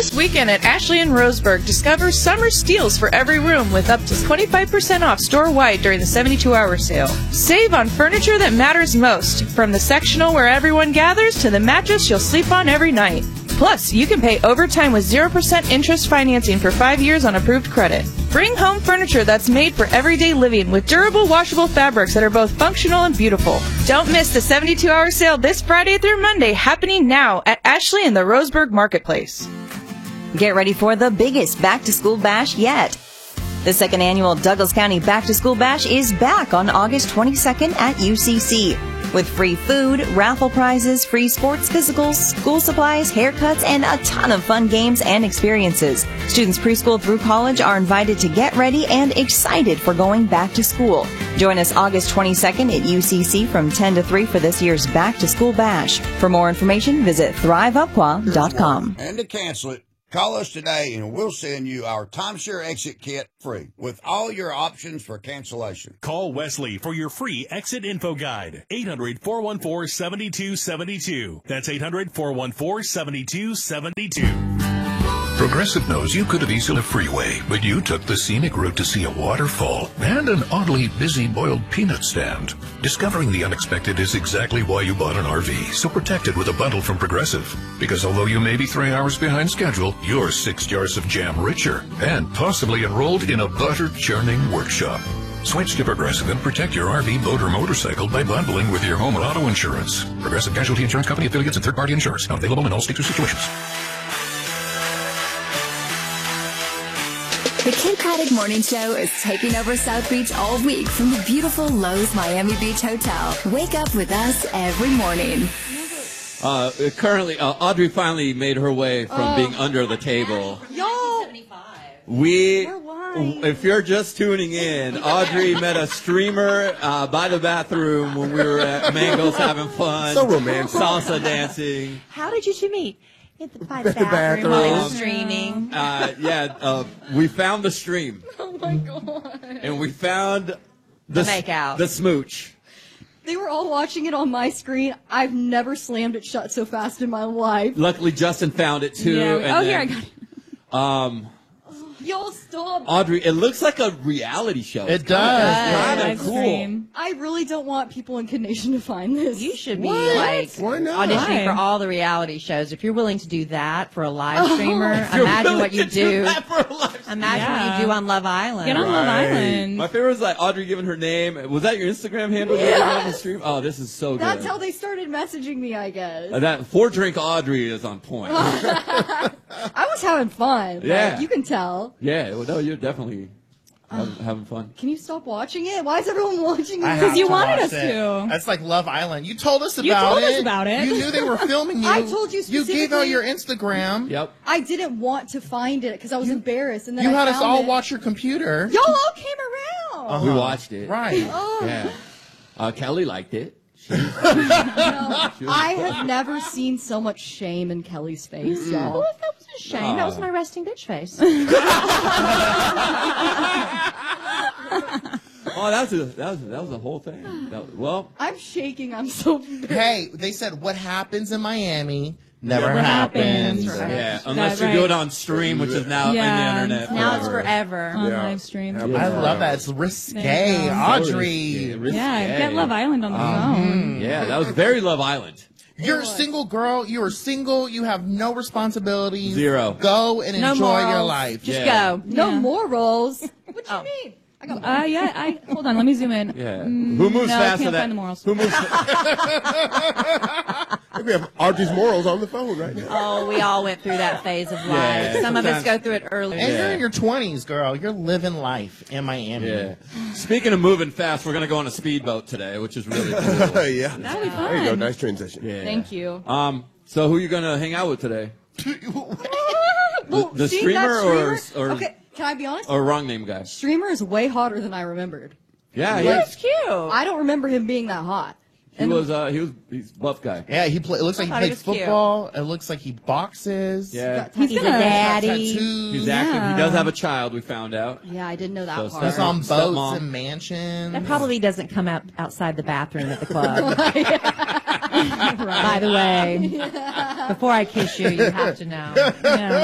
This weekend at Ashley and Roseburg, discover summer steals for every room with up to 25% off store-wide during the 72-hour sale. Save on furniture that matters most, from the sectional where everyone gathers to the mattress you'll sleep on every night. Plus, you can pay overtime with 0% interest financing for 5 years on approved credit. Bring home furniture that's made for everyday living with durable, washable fabrics that are both functional and beautiful. Don't miss the 72-hour sale this Friday through Monday, happening now at Ashley and the Roseburg Marketplace. Get ready for the biggest back-to-school bash yet. The second annual Douglas County Back-to-School Bash is back on August 22nd at UCC. With free food, raffle prizes, free sports physicals, school supplies, haircuts, and a ton of fun games and experiences. Students preschool through college are invited to get ready and excited for going back to school. Join us August 22nd at UCC from 10 to 3 for this year's Back to School Bash. For more information, visit ThriveUpqua.com. And to cancel it, call us today and we'll send you our timeshare exit kit free with all your options for cancellation. Call Wesley for your free exit info guide. 800-414-7272. That's 800-414-7272. Progressive knows you could have easily a freeway, but you took the scenic route to see a waterfall and an oddly busy boiled peanut stand. Discovering the unexpected is exactly why you bought an RV, so protect it with a bundle from Progressive. Because although you may be 3 hours behind schedule, you're 6 jars of jam richer and possibly enrolled in a butter-churning workshop. Switch to Progressive and protect your RV, boat, or motorcycle by bundling with your home and auto insurance. Progressive Casualty Insurance Company, affiliates, and third-party insurance. Not available in all states or situations. The Cape Cod Morning Show is taking over South Beach all week from the beautiful Lowe's Miami Beach Hotel. Wake up with us every morning. Currently, Audrey finally made her way from being under the table. Y'all, If you're just tuning in, Audrey met a streamer by the bathroom when we were at Mango's having fun. So romantic. Salsa dancing. how did you two meet? By the bathroom. bathroom. Streaming. We found the stream. Oh my god. And we found the makeout. The smooch. They were all watching it on my screen. I've never slammed it shut so fast in my life. Luckily, Justin found it too. Yeah. And Here, I got it. Y'all stop. Audrey, it looks like a reality show. It does. It's kind of cool. I really don't want people in Condition to find this. You should be Why not? auditioning for all the reality shows. If you're willing to do that for a live streamer, imagine what you do. Imagine what you do on Love Island. Get on Love Island. My favorite was like Audrey giving her name. Was that your Instagram handle? On the stream? Oh, this is so good. That's how they started messaging me, I guess. That 4-drink Audrey is on point. I was having fun. Yeah. Like, you can tell. Yeah, well, no, you're definitely having fun. Can you stop watching it? Why is everyone watching it? Because you wanted us to. That's like Love Island. You told us about it. You told us about it. You knew they were filming you. I told you You gave out specifically. your Instagram. Yep. I didn't want to find it because I was embarrassed. And then You I had us found all it. watch your computer. Y'all all came around. We watched it. Right. Yeah. Kelly liked it. I have never seen so much shame in Kelly's face, y'all. That was a shame. That was my resting bitch face. Oh, that was a whole thing. Well, I'm shaking. I'm so embarrassed. Hey, they said what happens in Miami never Never happens. happens. yeah, unless That's you do right. it on stream, which is now Yeah. in the internet. Now it's forever. On live stream. I love that. It's risque, There you go. Audrey. Yeah, get Love Island on the phone. Yeah, that was very Love Island. You're a single girl. You are single. You have no responsibilities. Zero. Go and No enjoy your morals. life. Just Yeah. go. No Yeah. morals. What do you mean? I got Hold on, let me zoom in. Yeah. Who moves no, faster? can't find the morals. Who moves? We have Audrey's morals on the phone right now. Oh, we all went through that phase of life. Yeah, Some of us sometimes- go through it early. And you're in your 20s, girl. You're living life in Miami. Yeah. Speaking of moving fast, we're gonna go on a speedboat today, which is really cool. Yeah. That'll be fun. There you go. Nice transition. Yeah. Thank you. So who you gonna hang out with today? Well, The seeing streamer that or okay, can I be honest? or wrong name guy? Streamer is way hotter than I remembered. Yeah, That's cute. I don't remember him being that hot. he's a buff guy. Yeah, it looks like he thought he plays was cute. football. It looks like he boxes. Yeah, He's a daddy. Tattoos. he's active. He does have a child. We found out. Yeah, I didn't know that So part. He's on boats Stepmom. and mansions. That probably doesn't come out outside the bathroom at the club. By the way, before I kiss you, you have to know. Yeah.